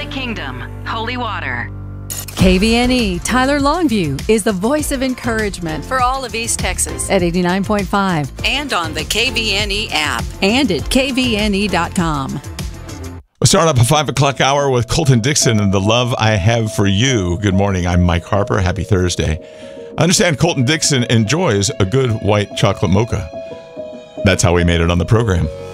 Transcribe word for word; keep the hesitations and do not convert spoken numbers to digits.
Kingdom, Holy Water. K V N E Tyler Longview is the voice of encouragement for all of East Texas at eighty-nine point five and on the K V N E app and at K V N E dot com. We'll start up a five o'clock hour with Colton Dixon and The Love I Have for You. Good morning. I'm Mike Harper. Happy Thursday. I understand Colton Dixon enjoys a good white chocolate mocha. That's how we made it on the program.